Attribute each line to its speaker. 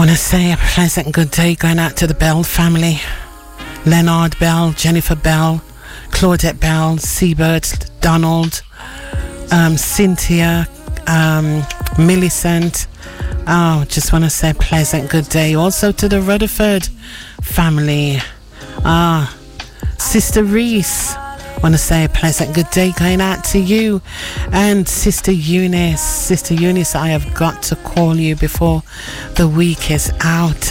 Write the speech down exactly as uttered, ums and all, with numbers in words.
Speaker 1: Want to say a pleasant good day going out to the Bell family. Leonard Bell, Jennifer Bell, Claudette Bell, Seabird, Donald, um, Cynthia, um, Millicent. Oh, just want to say a pleasant good day also to the Rutherford family. Ah, Sister Reese. Want to say a pleasant good day going out to you. And Sister Eunice, Sister Eunice, I have got to call you before the week is out.